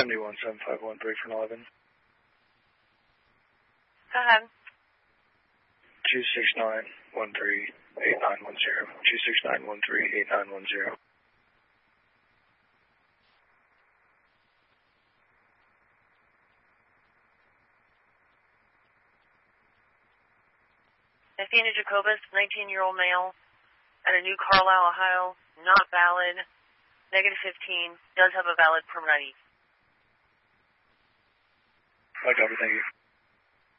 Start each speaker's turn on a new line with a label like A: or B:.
A: 717513 for 11.
B: Go ahead.
A: 269138910. 269138910.
B: Athena Jacobus, 19-year-old male, at a New Carlisle, Ohio, not valid, -15, does have a valid permanent ID.
A: I copy, thank you.